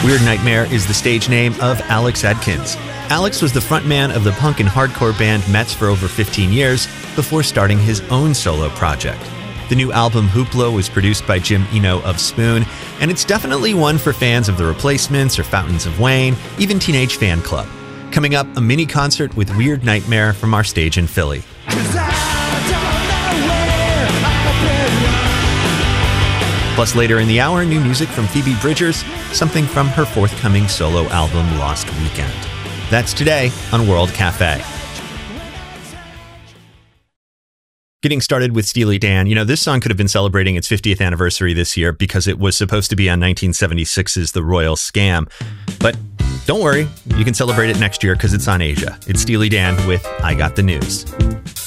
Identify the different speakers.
Speaker 1: Weird Nightmare is the stage name of Alex Adkins. Alex was the frontman of the punk and hardcore band Metz for over 15 years before starting his own solo project. The new album Hoopla was produced by Jim Eno of Spoon, and it's definitely one for fans of The Replacements or Fountains of Wayne, even Teenage Fan Club. Coming up, a mini concert with Weird Nightmare from our stage in Philly. Plus, later in the hour, new music from Phoebe Bridgers, something from her forthcoming solo album, Lost Weekend. That's today on World Cafe. Getting started with Steely Dan. You know, this song could have been celebrating its 50th anniversary this year because it was supposed to be on 1976's The Royal Scam. But don't worry, you can celebrate it next year because it's on Asia. It's Steely Dan with I Got the News.